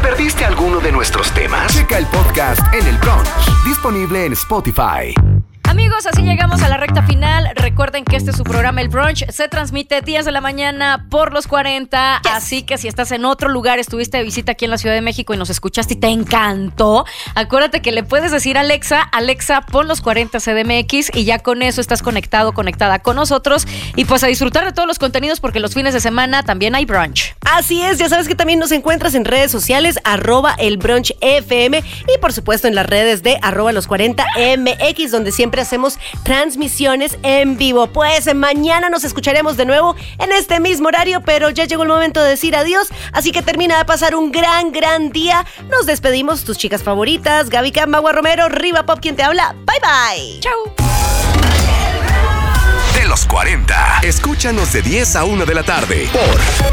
perdiste alguno de nuestros temas? Checa el podcast en El Brunch, disponible en Spotify. Amigos, así llegamos a la recta final. Recuerden que este es su programa El Brunch. Se transmite 10 de la mañana por los 40. Yes. Así que si estás en otro lugar, estuviste de visita aquí en la Ciudad de México y nos escuchaste y te encantó, acuérdate que le puedes decir a Alexa, pon los 40 CDMX y ya con eso estás conectada con nosotros y pues a disfrutar de todos los contenidos porque los fines de semana también hay brunch. Así es, ya sabes que también nos encuentras en redes sociales, @elbrunchfm y por supuesto en las redes de @los40mx, donde siempre hacemos transmisiones en vivo. Pues mañana nos escucharemos de nuevo en este mismo horario, pero ya llegó el momento de decir adiós, así que termina de pasar un gran día. Nos despedimos, tus chicas favoritas, Gaby Cam, Magua Romero, Riva Pop, quien te habla. Bye bye. Chau. De los 40. Escúchanos de 10 a 1 de la tarde por